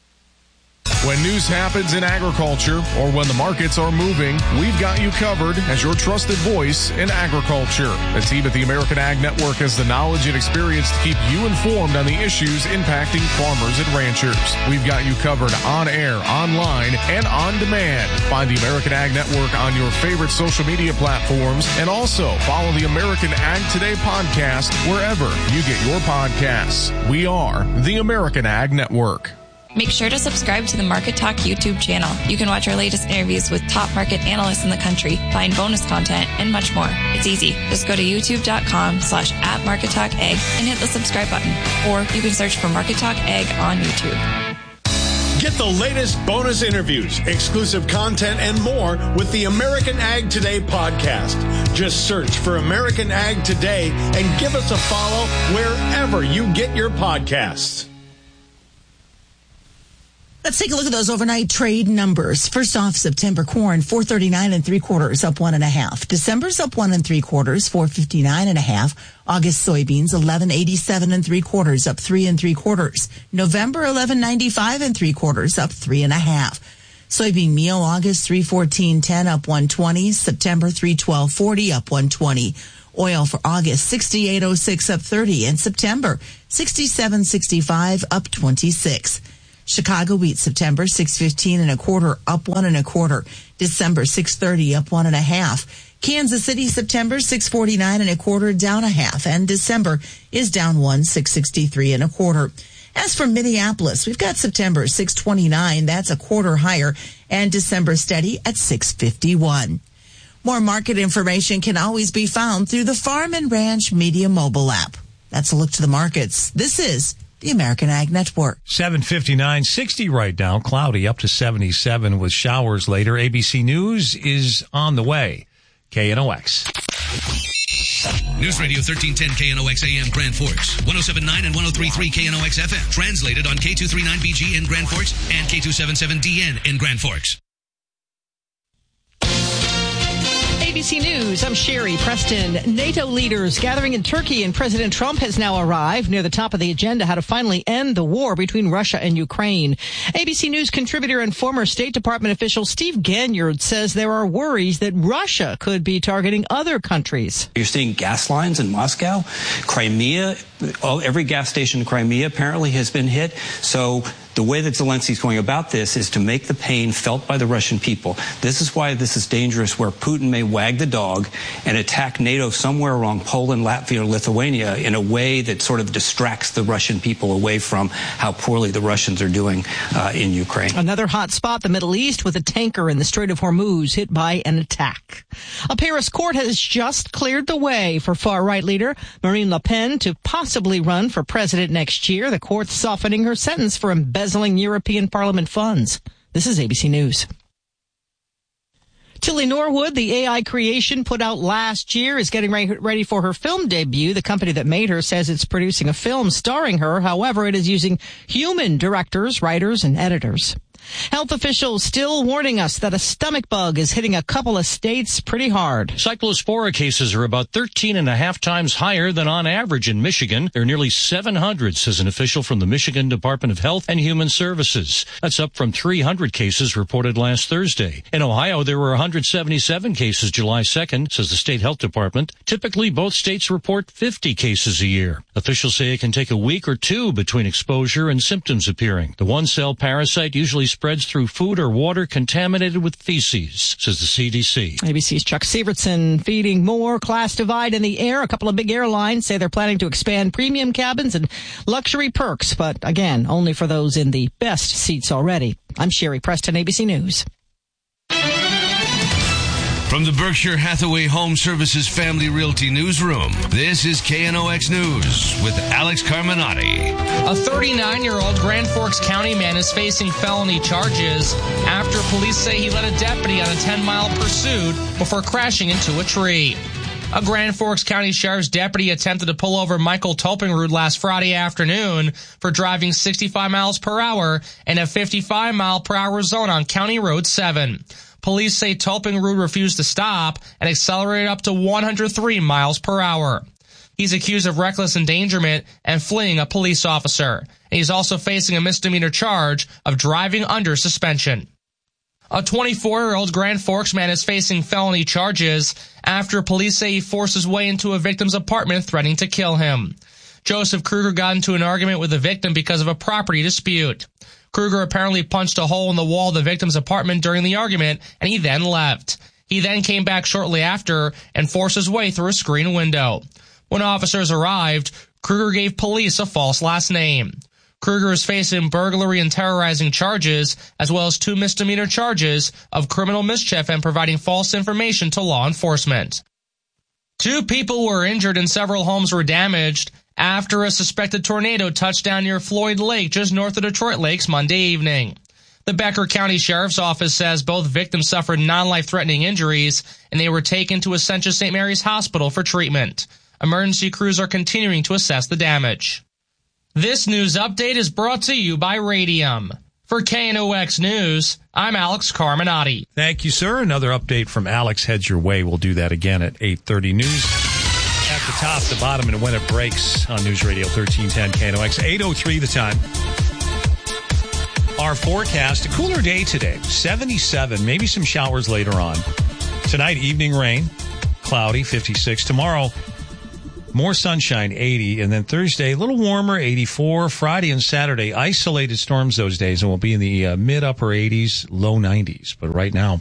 When news happens in agriculture or when the markets are moving, we've got you covered as your trusted voice in agriculture. The team at the American Ag Network has the knowledge and experience to keep you informed on the issues impacting farmers and ranchers. We've got you covered on air, online, and on demand. Find the American Ag Network on your favorite social media platforms and also follow the American Ag Today podcast wherever you get your podcasts. We are the American Ag Network. Make sure to subscribe to the Market Talk YouTube channel. You can watch our latest interviews with top market analysts in the country, find bonus content, and much more. It's easy. Just go to youtube.com slash at Market Talk Ag and hit the subscribe button. Or you can search for Market Talk Ag on YouTube. Get the latest bonus interviews, exclusive content, and more with the American Ag Today podcast. Just search for American Ag Today and give us a follow wherever you get your podcasts. Let's take a look at those overnight trade numbers. First off, September corn, four thirty-nine and three quarters, up one and a half. December's up one and three quarters, four fifty-nine and a half. August soybeans, eleven eighty-seven and three quarters, up three and three quarters. November, eleven ninety-five and three quarters, up three and a half. Soybean meal, August, three fourteen ten, up one twenty. September, three twelve forty, up one twenty. Oil for August, sixty-eight oh six up thirty. And September, sixty-seven sixty-five up twenty-six. Chicago wheat September, six fifteen and a quarter up one and a quarter. December, six thirty up one and a half. Kansas City September, six forty-nine and a quarter down a half. And December is down one, six sixty-three and a quarter. As for Minneapolis, we've got September six twenty-nine, that's a quarter higher, and December steady at six fifty-one. More market information can always be found through the Farm and Ranch Media mobile app. That's a look to the markets. This is the American Ag Network. seven fifty-nine, sixty right now, cloudy up to seventy-seven with showers later. A B C News is on the way. K N O X. News Radio thirteen ten K N O X A M Grand Forks, one oh seven point nine and one oh three point three K N O X F M. Translated on K two thirty-nine B G in Grand Forks and K two seventy-seven D N in Grand Forks. A B C News, I'm Sherry Preston. NATO leaders gathering in Turkey, and President Trump has now arrived. Near the top of the agenda, how to finally end the war between Russia and Ukraine. A B C News contributor and former State Department official Steve Ganyard says there are worries that Russia could be targeting other countries. You're seeing gas lines in Moscow, Crimea. Oh, every gas station in Crimea apparently has been hit. So the way that Zelensky's going about this is to make the pain felt by the Russian people. This is why this is dangerous, where Putin may wag the dog and attack NATO somewhere along Poland, Latvia, or Lithuania in a way that sort of distracts the Russian people away from how poorly the Russians are doing uh, in Ukraine. Another hot spot, the Middle East, with a tanker in the Strait of Hormuz hit by an attack. A Paris court has just cleared the way for far-right leader Marine Le Pen to possibly run for president next year. The court softening her sentence for embezzling Embezzling European Parliament funds. This is A B C News. Tilly Norwood, the A I creation put out last year, is getting ready for her film debut. The company that made her says it's producing a film starring her. However, it is using human directors, writers, and editors. Health officials still warning us that a stomach bug is hitting a couple of states pretty hard. Cyclospora cases are about thirteen and a half times higher than on average in Michigan. There are nearly seven hundred, says an official from the Michigan Department of Health and Human Services. That's up from three hundred cases reported last Thursday. In Ohio, there were one hundred seventy-seven cases July second, says the state health department. Typically, both states report fifty cases a year. Officials say it can take a week or two between exposure and symptoms appearing. The one-cell parasite usually spreads through food or water contaminated with feces, says the C D C. A B C's Chuck Severson feeding more class divide in the air. A couple of big airlines say they're planning to expand premium cabins and luxury perks, but again, only for those in the best seats already. I'm Sherry Preston, A B C News. From the Berkshire Hathaway Home Services Family Realty Newsroom, this is K N O X News with Alex Carminati. A thirty-nine-year-old Grand Forks County man is facing felony charges after police say he led a deputy on a ten-mile pursuit before crashing into a tree. A Grand Forks County Sheriff's deputy attempted to pull over Michael Topingrud last Friday afternoon for driving sixty-five miles per hour in a fifty-five mile per hour zone on County Road seven. Police say Topingrud refused to stop and accelerated up to one hundred three miles per hour. He's accused of reckless endangerment and fleeing a police officer. And he's also facing a misdemeanor charge of driving under suspension. A twenty-four-year-old Grand Forks man is facing felony charges after police say he forced his way into a victim's apartment threatening to kill him. Joseph Kruger got into an argument with the victim because of a property dispute. Kruger apparently punched a hole in the wall of the victim's apartment during the argument, and he then left. He then came back shortly after and forced his way through a screen window. When officers arrived, Kruger gave police a false last name. Kruger is facing burglary and terrorizing charges, as well as two misdemeanor charges of criminal mischief and providing false information to law enforcement. Two people were injured and several homes were damaged after a suspected tornado touched down near Floyd Lake, just north of Detroit Lakes, Monday evening. The Becker County Sheriff's Office says both victims suffered non-life-threatening injuries, and they were taken to Essentia Saint Mary's Hospital for treatment. Emergency crews are continuing to assess the damage. This news update is brought to you by Radium. For K N O X News, I'm Alex Carminati. Thank you, sir. Another update from Alex heads your way. We'll do that again at eight thirty News. At the top, the bottom, and when it breaks on News Radio thirteen ten K N O X. eight oh three the time. Our forecast, a cooler day today. seventy-seven, maybe some showers later on. Tonight, evening rain. cloudy, fifty-six. Tomorrow, more sunshine, eighty. And then Thursday, a little warmer, eighty-four. Friday and Saturday, isolated storms those days, and we'll be in the uh, mid-upper eighties, low nineties. But right now,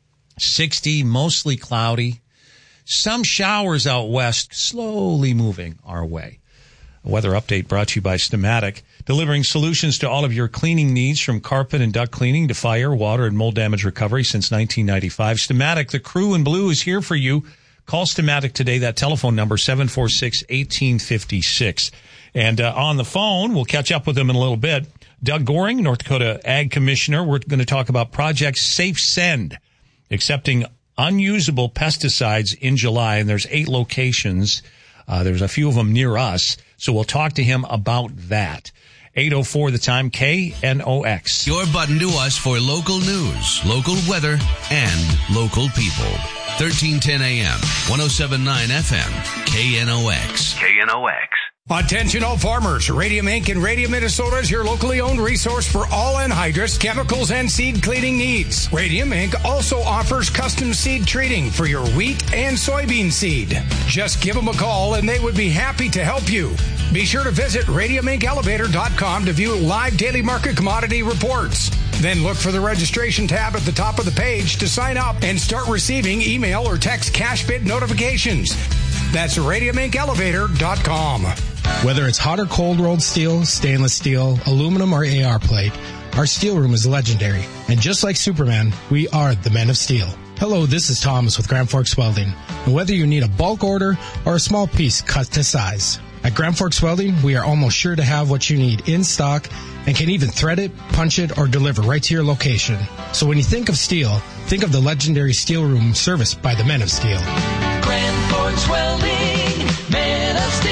sixty, mostly cloudy. Some showers out west, slowly moving our way. A weather update brought to you by Stamatic, delivering solutions to all of your cleaning needs, from carpet and duct cleaning to fire, water, and mold damage recovery since nineteen ninety-five. Stamatic, the crew in blue, is here for you. Call Stamatic today. That telephone number, seven four six, one eight five six. And uh, on the phone, we'll catch up with them in a little bit. Doug Goring, North Dakota Ag Commissioner. We're going to talk about Project Safe Send, accepting unusable pesticides in July, and there's eight locations. Uh, there's a few of them near us, so we'll talk to him about that. eight oh four the time, K N O X. Your button to us for local news, local weather, and local people. thirteen ten A M, one oh seven point nine F M, K N O X. K N O X. Attention all farmers. Radium Incorporated in Radium, Minnesota is your locally owned resource for all anhydrous, chemicals, and seed cleaning needs. Radium Incorporated also offers custom seed treating for your wheat and soybean seed. Just give them a call and they would be happy to help you. Be sure to visit radium inc elevator dot com to view live daily market commodity reports. Then look for the registration tab at the top of the page to sign up and start receiving email or text cash bid notifications. That's radium inc elevator dot com. Whether it's hot or cold rolled steel, stainless steel, aluminum, or A R plate, our steel room is legendary. And just like Superman, we are the Men of Steel. Hello, this is Thomas with Grand Forks Welding. And whether you need a bulk order or a small piece cut to size, at Grand Forks Welding, we are almost sure to have what you need in stock and can even thread it, punch it, or deliver right to your location. So when you think of steel, think of the legendary steel room serviced by the Men of Steel. Grand Forks Welding, Men of Steel.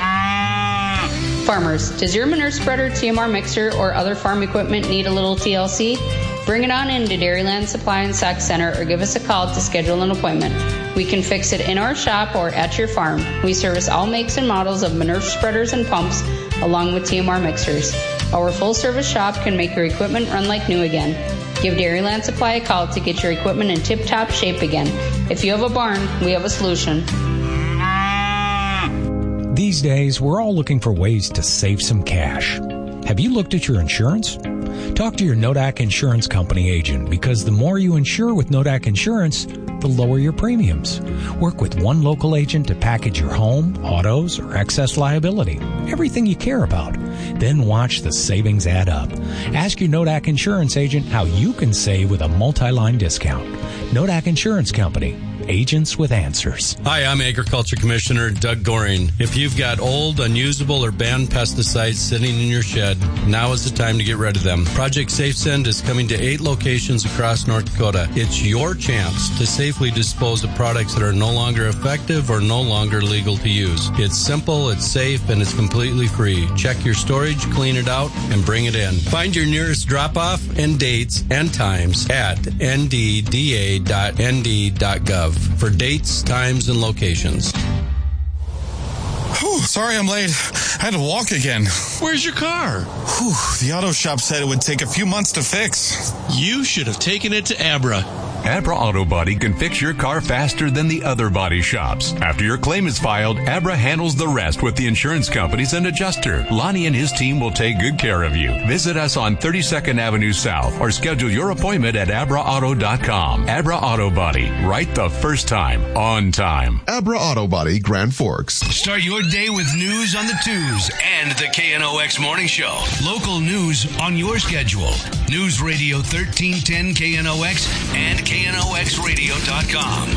Farmers, does your manure spreader, T M R mixer, or other farm equipment need a little T L C? Bring it on in to Dairyland Supply and Sac Center or give us a call to schedule an appointment. We can fix it in our shop or at your farm. We service all makes and models of manure spreaders and pumps, along with T M R mixers. Our full-service shop can make your equipment run like new again. Give Dairyland Supply a call to get your equipment in tip-top shape again. If you have a barn, we have a solution. These days, we're all looking for ways to save some cash. Have you looked at your insurance? Talk to your Nodak Insurance Company agent, because the more you insure with Nodak Insurance, the lower your premiums. Work with one local agent to package your home, autos, or excess liability, everything you care about. Then watch the savings add up. Ask your Nodak Insurance agent how you can save with a multi-line discount. Nodak Insurance Company. Agents with answers. Hi, I'm Agriculture Commissioner Doug Goring. If you've got old, unusable, or banned pesticides sitting in your shed, now is the time to get rid of them. Project Safe Send is coming to eight locations across North Dakota. It's your chance to safely dispose of products that are no longer effective or no longer legal to use. It's simple, it's safe, and it's completely free. Check your storage, clean it out, and bring it in. Find your nearest drop-off and dates and times at n d d a dot n d dot gov. For dates, times, and locations. Whew, sorry I'm late. I had to walk again. Where's your car? Whew, the auto shop said it would take a few months to fix. You should have taken it to Abra. Abra Auto Body can fix your car faster than the other body shops. After your claim is filed, Abra handles the rest with the insurance companies and adjuster. Lonnie and his team will take good care of you. Visit us on thirty-second Avenue South or schedule your appointment at abra auto dot com. Abra Auto Body, right the first time, on time. Abra Auto Body, Grand Forks. Start your day with news on the twos and the K N O X Morning Show. Local news on your schedule. News Radio thirteen ten K N O X and K N O X radio dot com.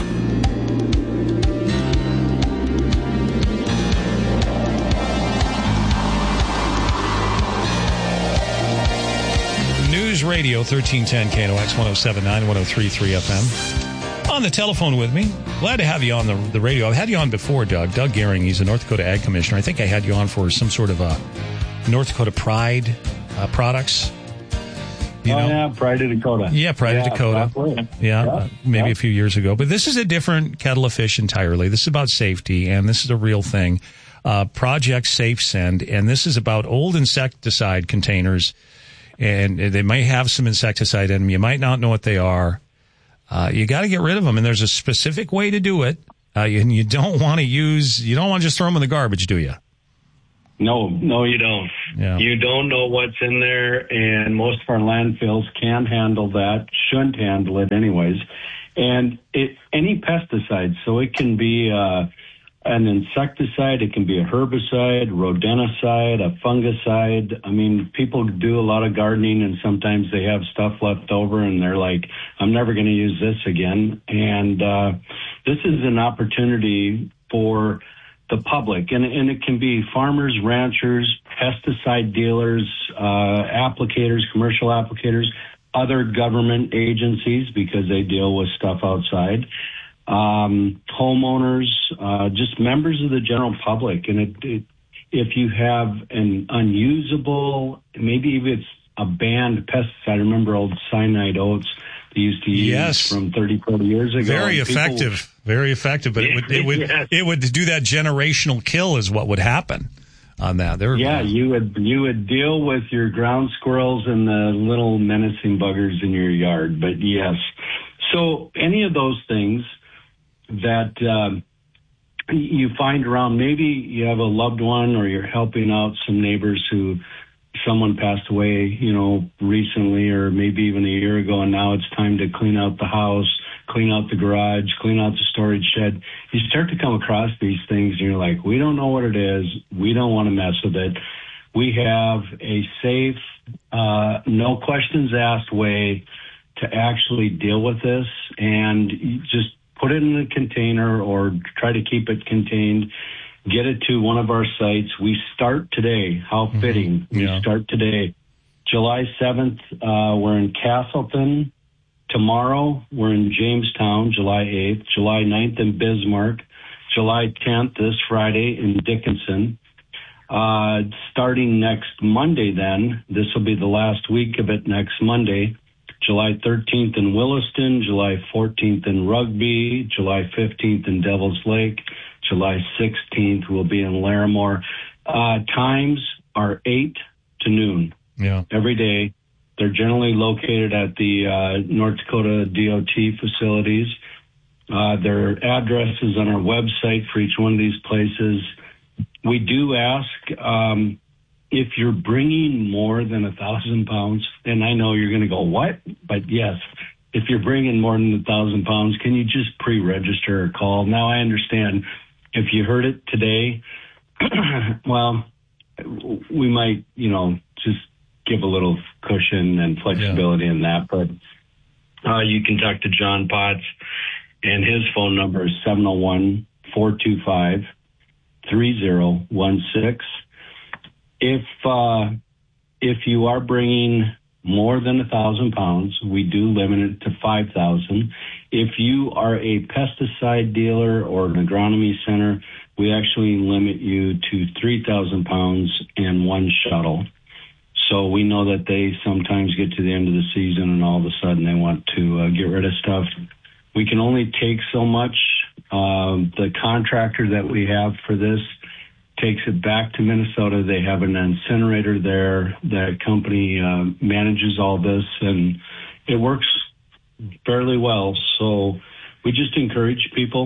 News Radio thirteen ten K N O X one oh seven point nine, one oh three point three F M. On the telephone with me. Glad to have you on the, the radio. I've had you on before, Doug. Doug Goring, he's a North Dakota Ag Commissioner. I think I had you on for some sort of a North Dakota Pride uh, products. You oh, know? yeah, Pride of Dakota. Yeah, Pride yeah, of Dakota. Yeah, yeah yeah uh, maybe yeah. a few years ago. But this is a different kettle of fish entirely. This is about safety, and this is a real thing. Uh, Project Safe Send, and this is about old insecticide containers, and they may have some insecticide in them. You might not know what they are. Uh, you got to get rid of them, and there's a specific way to do it. Uh, and you don't want to use, you don't want to just throw them in the garbage, do you? No, no, you don't. Yeah. You don't know what's in there, and most of our landfills can't handle that, shouldn't handle it anyways. And it, any pesticide, so it can be uh, an insecticide, it can be a herbicide, rodenticide, a fungicide. I mean, people do a lot of gardening, and sometimes they have stuff left over, and they're like, I'm never going to use this again. And uh, this is an opportunity for the public, and, and it can be farmers, ranchers, pesticide dealers, uh, applicators, commercial applicators, other government agencies because they deal with stuff outside, um, homeowners, uh, just members of the general public. And it, it, if you have an unusable, maybe even it's a banned pesticide, I remember old cyanide oats they used to use yes. from thirty, forty years ago. Very effective. People, Very effective, but it would it would yes. it would do that generational kill is what would happen on that. There, yeah, you would you would deal with your ground squirrels and the little menacing buggers in your yard. But yes, so any of those things that um, you find around, maybe you have a loved one or you're helping out some neighbors who someone passed away, you know, recently or maybe even a year ago, and now it's time to clean out the house, clean out the garage, clean out the storage shed. You start to come across these things and you're like, we don't know what it is. We don't want to mess with it. We have a safe, uh, no questions asked way to actually deal with this, and you just put it in a container or try to keep it contained. Get it to one of our sites. We start today. How fitting. Mm-hmm. Yeah. We start today. July seventh, uh, we're in Castleton. Tomorrow, we're in Jamestown, July eighth. July ninth in Bismarck. July tenth, this Friday, in Dickinson. Uh, starting next Monday then, this will be the last week of it next Monday. July thirteenth in Williston. July fourteenth in Rugby. July fifteenth in Devil's Lake. July sixteenth will be in Larimore. Uh, times are eight to noon. Yeah. Every day. They're generally located at the uh, North Dakota D O T facilities. Uh, their address is on our website for each one of these places. We do ask um, if you're bringing more than a thousand pounds, and I know you're going to go, what? But yes, if you're bringing more than a thousand pounds, can you just pre-register or call? Now I understand if you heard it today, well, we might, you know, just give a little cushion and flexibility yeah. in that. But uh, you can talk to John Potts, and his phone number is seven oh one, four two five, three oh one six. If uh, if you are bringing more than a thousand pounds, we do limit it to five thousand. If you are a pesticide dealer or an agronomy center, we actually limit you to three thousand pounds and one shuttle. So we know that they sometimes get to the end of the season and all of a sudden they want to uh, get rid of stuff. We can only take so much. Um, the contractor that we have for this takes it back to Minnesota. They have an incinerator there. That company uh, manages all this, and it works fairly well. So we just encourage people,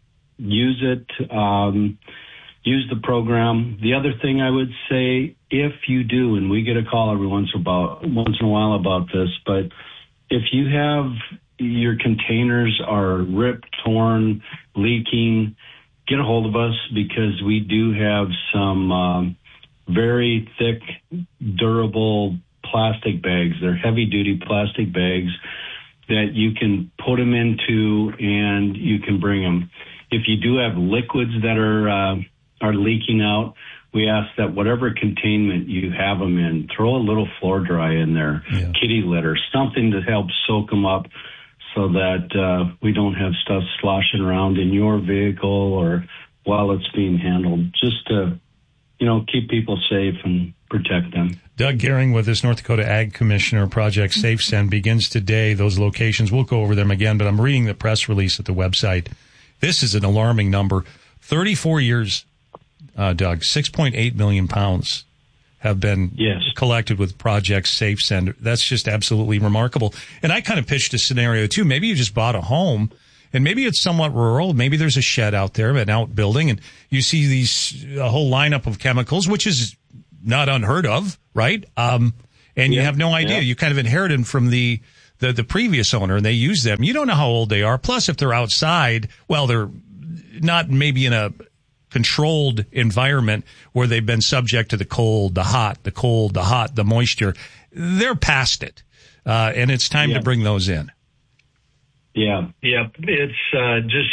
use it, um, use the program. The other thing I would say, if you do, and we get a call every once about once in a while about this, but if you have your containers are ripped, torn, leaking, get a hold of us, because we do have some um, very thick, durable plastic bags. They're heavy-duty plastic bags that you can put them into, and you can bring them. If you do have liquids that are uh, are leaking out, we ask that whatever containment you have them in, throw a little floor dry in there, yeah. kitty litter, something to help soak them up, so that uh, we don't have stuff sloshing around in your vehicle or while it's being handled, just to, you know, keep people safe and protect them. Doug Gehring with us, North Dakota Ag Commissioner. Project SafeSend begins today. Those locations, we'll go over them again, but I'm reading the press release at the website. This is an alarming number. thirty-four years, uh, Doug, six point eight million pounds have been yes. collected with Project SafeSend. That's just absolutely remarkable. And I kind of pitched a scenario, too. Maybe you just bought a home and maybe it's somewhat rural. Maybe there's a shed out there, an outbuilding, and you see these a whole lineup of chemicals, which is not unheard of, right? Um, and yeah, you have no idea. Yeah. You kind of inherited from the, the the previous owner, and they use them. You don't know how old they are. Plus, if they're outside, well, they're not maybe in a controlled environment where they've been subject to the cold, the hot, the cold, the hot, the moisture. They're past it, uh, and it's time yeah. to bring those in. Yeah, yeah. It's uh, just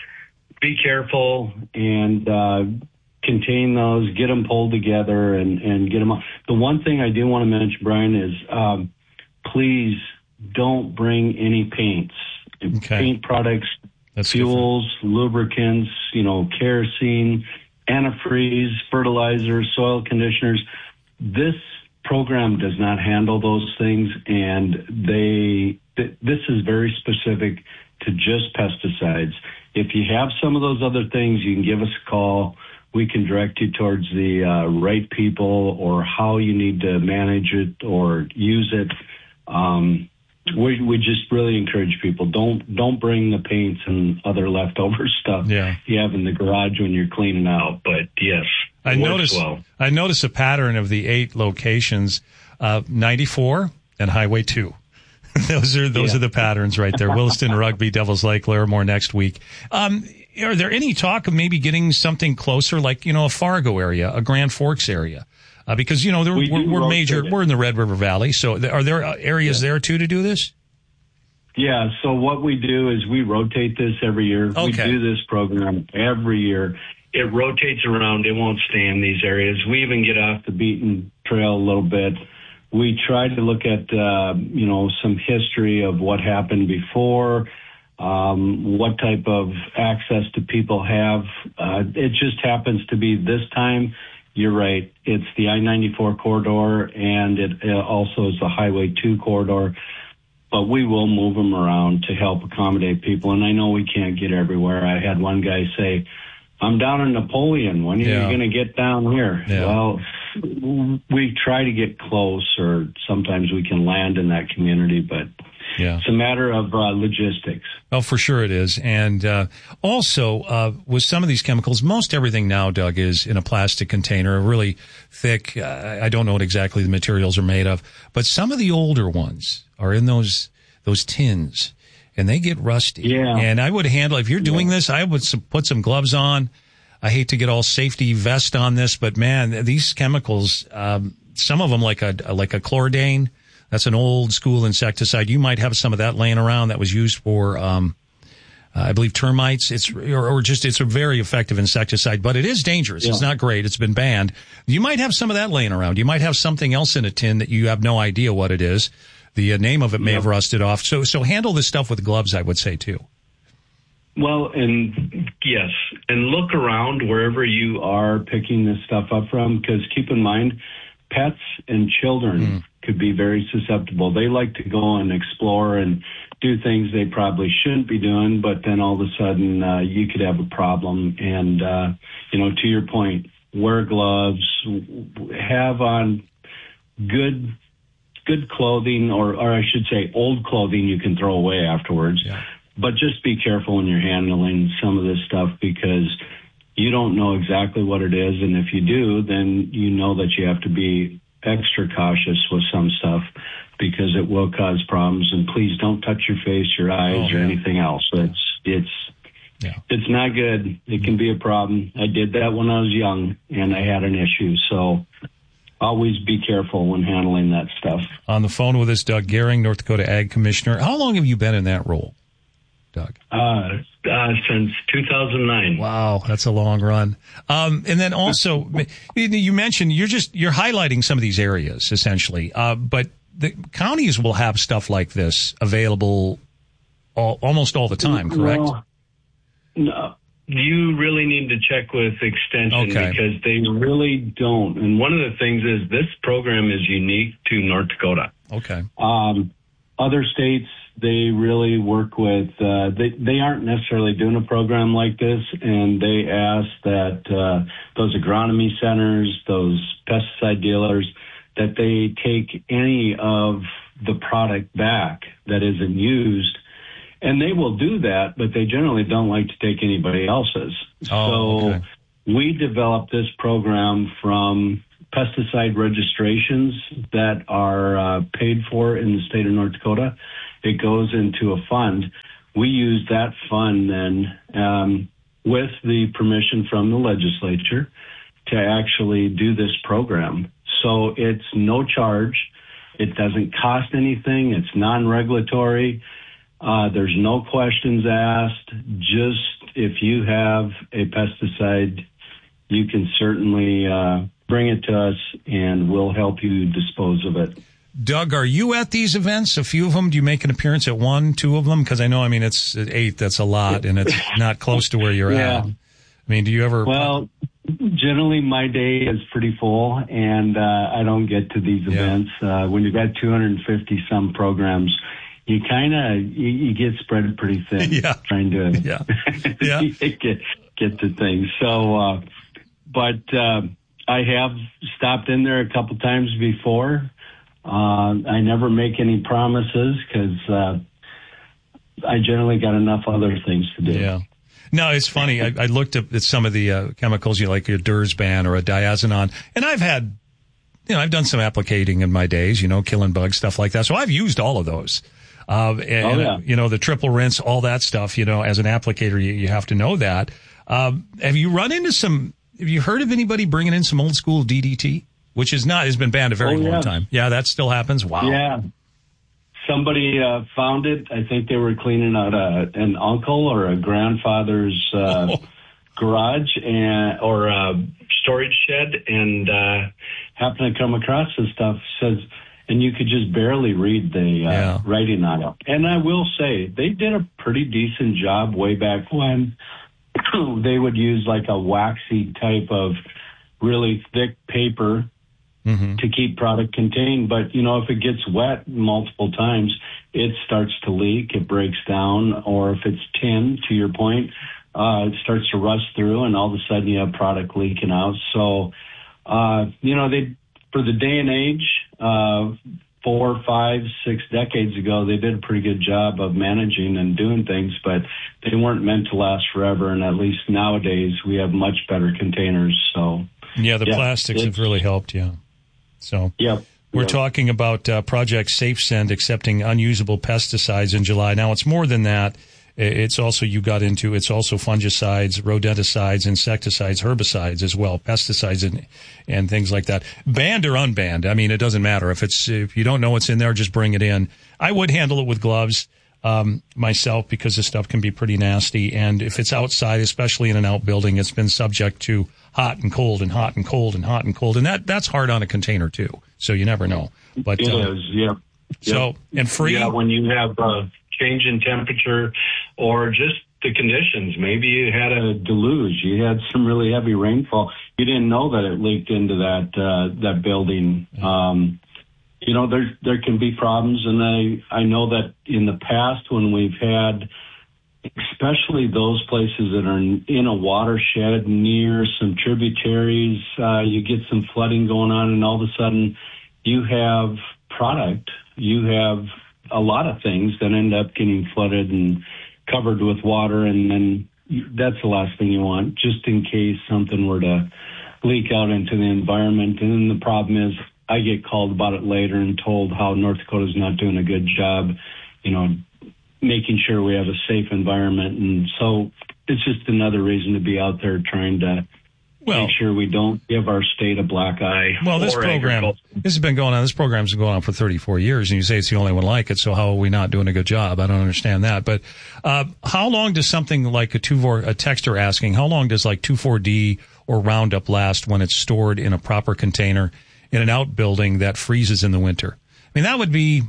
be careful and uh, contain those, get them pulled together, and, and get them on. The one thing I do want to mention, Brian, is um, please don't bring any paints, okay. paint products, That's fuels, different. lubricants, you know, kerosene, antifreeze, fertilizers, soil conditioners. This program does not handle those things, and they th- this is very specific to just pesticides. If you have some of those other things, you can give us a call. We can direct you towards the uh, right people or how you need to manage it or use it. Um, we we just really encourage people, don't don't bring the paints and other leftover stuff yeah. you have in the garage when you're cleaning out. But yes, I noticed well. I noticed a pattern of the eight locations, uh, ninety-four and Highway two. those are those yeah. are the patterns right there. Williston, Rugby, Devils Lake, Larimore next week. Um, are there any talk of maybe getting something closer, like, you know, a Fargo area, a Grand Forks area? Uh, because, you know, we we're, we're major, we're in the Red River Valley. So th- are there areas yeah. there, too, to do this? Yeah. So what we do is we rotate this every year. Okay. We do this program every year. It rotates around. It won't stay in these areas. We even get off the beaten trail a little bit. We try to look at, uh, you know, some history of what happened before, um, what type of access do people have. Uh, it just happens to be this time. You're right. It's the I ninety-four corridor, and it also is the Highway two corridor. But we will move them around to help accommodate people. And I know we can't get everywhere. I had one guy say, I'm down in Napoleon. When are yeah. you going to get down here? Yeah. Well, we try to get close, or sometimes we can land in that community, but yeah. it's a matter of uh, logistics. Oh, for sure it is. And uh, also, uh, with some of these chemicals, most everything now, Doug, is in a plastic container, a really thick. Uh, I don't know what exactly the materials are made of, but some of the older ones are in those those tins, and they get rusty. Yeah. And I would handle, if you're doing yeah. this, I would put some gloves on. I hate to get all safety vest on this, but man, these chemicals, um, some of them like a like a chlordane. That's an old school insecticide. You might have some of that laying around that was used for, um, uh, I believe, termites. It's or, or just it's a very effective insecticide, but it is dangerous. Yeah. It's not great. It's been banned. You might have some of that laying around. You might have something else in a tin that you have no idea what it is. The uh, name of it may yeah. have rusted off. So so handle this stuff with gloves, I would say too. Well, and yes, and look around wherever you are picking this stuff up from, because keep in mind, pets and children mm. could be very susceptible. They like to go and explore and do things they probably shouldn't be doing, but then all of a sudden uh, you could have a problem. And, uh, you know, to your point, wear gloves, have on good good clothing, or, or I should say old clothing you can throw away afterwards. Yeah. But just be careful when you're handling some of this stuff, because you don't know exactly what it is. And if you do, then you know that you have to be extra cautious with some stuff, because it will cause problems. And please don't touch your face, your eyes, oh, or yeah. anything else. It's, it's, yeah. it's not good. It can be a problem. I did that when I was young and I had an issue. So always be careful when handling that stuff. On the phone with us, Doug Gehring, North Dakota Ag Commissioner. How long have you been in that role, Doug? Uh, uh, since two thousand nine. Wow, that's a long run. Um, and then also, you mentioned you're just you're highlighting some of these areas essentially, uh, but the counties will have stuff like this available all, almost all the time, correct? Well, no, you really need to check with Extension okay. because they really don't. And one of the things is this program is unique to North Dakota. Okay. Um, other states, they really work with, uh, they, they aren't necessarily doing a program like this, and they ask that uh, those agronomy centers, those pesticide dealers, that they take any of the product back that isn't used. And and they will do that, but they generally don't like to take anybody else's. Oh, so okay. we developed this program from pesticide registrations that are uh, paid for in the state of North Dakota. It goes into a fund. We use that fund then um, with the permission from the legislature to actually do this program. So it's no charge. It doesn't cost anything. It's non-regulatory. Uh, there's no questions asked. Just if you have a pesticide, you can certainly uh, bring it to us, and we'll help you dispose of it. Doug, are you at these events? A few of them? Do you make an appearance at one, two of them? Because I know, I mean, it's at eight. That's a lot, and it's not close to where you're yeah. at. I mean, do you ever? Well, generally my day is pretty full, and uh, I don't get to these Yeah. events. Uh, when you've got two hundred fifty some programs, you kind of you, you get spread pretty thin. Yeah. Trying to Yeah. Yeah. get get to things. So, uh, but uh, I have stopped in there a couple times before. Uh, I never make any promises because uh, I generally got enough other things to do. Yeah. No, it's funny. I, I looked at, at some of the uh, chemicals, you know, like a Dursban or a diazinon, and I've had, you know, I've done some applicating in my days, you know, killing bugs, stuff like that. So I've used all of those. Uh, and, oh, yeah. you know, the triple rinse, all that stuff, you know, as an applicator, you, you have to know that. Um, have you run into some, have you heard of anybody bringing in some old school D D T, which is not, has been banned a very oh, long yeah. time? Yeah, that still happens. Wow. Yeah. Somebody uh, found it. I think they were cleaning out a, an uncle or a grandfather's uh, Oh. garage and or a storage shed, and uh, happened to come across this stuff. Says, and you could just barely read the uh, Yeah. writing on it. And I will say they did a pretty decent job way back when. They would use like a waxy type of really thick paper Mm-hmm. to keep product contained. But, you know, if it gets wet multiple times, it starts to leak, it breaks down, or if it's tin, to your point, uh, it starts to rust through, and all of a sudden you have product leaking out. So, uh, you know, they, for the day and age, uh, four, five, six decades ago, they did a pretty good job of managing and doing things, but they weren't meant to last forever. And at least nowadays we have much better containers. So, Yeah, the yeah, plastics have really helped, yeah. So yep. we're yep. talking about uh, Project SafeSend accepting unusable pesticides in July. Now, it's more than that. It's also, you got into, it's also fungicides, rodenticides, insecticides, herbicides as well, pesticides and and things like that. Banned or unbanned, I mean, it doesn't matter. If it's if you don't know what's in there, just bring it in. I would handle it with gloves um, myself because this stuff can be pretty nasty. And if it's outside, especially in an outbuilding, it's been subject to hot and cold and hot and cold and hot and cold. And that that's hard on a container, too. So you never know. But It uh, is, yeah. So, Yep. and free? Yeah, when you have a change in temperature or just the conditions. Maybe you had a deluge. You had some really heavy rainfall. You didn't know that it leaked into that uh, that building. Um, you know, there there can be problems, and I I know that in the past when we've had, especially those places that are in a watershed near some tributaries, uh, you get some flooding going on, and all of a sudden you have product. You have a lot of things that end up getting flooded and covered with water, and then that's the last thing you want, just in case something were to leak out into the environment. And then the problem is I get called about it later and told how North Dakota's not doing a good job, you know, making sure we have a safe environment. And so it's just another reason to be out there trying to Well, make sure we don't give our state a black eye. Well, this or program, agriculture. this has been going on, this program's been going on for thirty-four years, and you say it's the only one like it, so how are we not doing a good job? I don't understand that. But uh, how long does something like a two four, a texter asking, how long does like two four D or Roundup last when it's stored in a proper container in an outbuilding that freezes in the winter? I mean, that would be,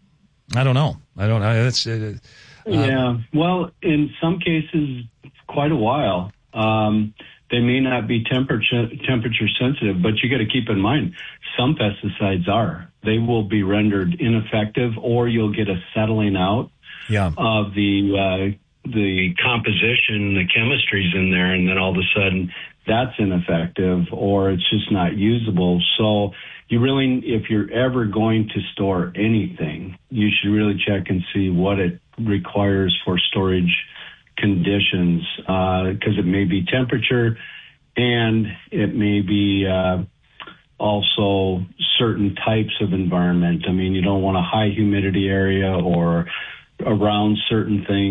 I don't know. I don't know. That's, uh, Yeah. um, Well, in some cases, quite a while. Um, they may not be temperature temperature sensitive, but you got to keep in mind some pesticides are. They will be rendered ineffective, or you'll get a settling out yeah. of the uh, the composition, the chemistries in there, and then all of a sudden that's ineffective, or it's just not usable. So you really, if you're ever going to store anything, you should really check and see what it requires for storage conditions, because uh, it may be temperature and it may be uh, also certain types of environment. I mean, you don't want a high humidity area or around certain things.